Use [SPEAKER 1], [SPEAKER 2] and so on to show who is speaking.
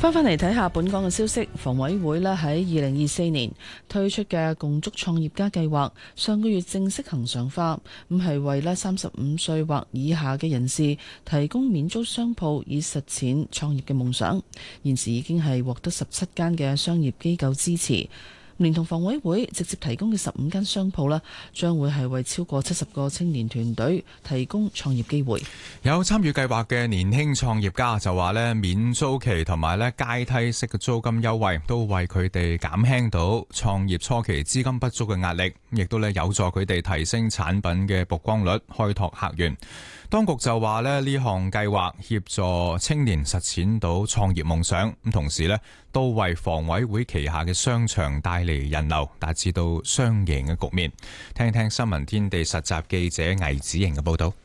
[SPEAKER 1] 翻嚟睇下本港嘅消息，房委會咧喺2024年推出嘅共築創業家計劃，上個月正式恆常化，咁係為咧35歲或以下嘅人士提供免租商鋪，以實踐創業嘅夢想。現時已經係獲得17間嘅商業機構支持。連同房委會直接提供嘅15間商鋪啦，將會係為超過70個青年團隊提供創業機會。
[SPEAKER 2] 有參與計劃嘅年輕創業家就話咧，免租期同埋咧階梯式嘅租金優惠，都為佢哋減輕到創業初期資金不足嘅壓力，亦都咧有助佢哋提升產品嘅曝光率，開拓客源。當局就話咧，呢項計劃協助青年實踐到創業夢想，咁同時咧都為房委會旗下嘅商場帶嚟人流，達至到雙贏嘅局面。聽聽新聞天地實習記者魏子瑩嘅報道。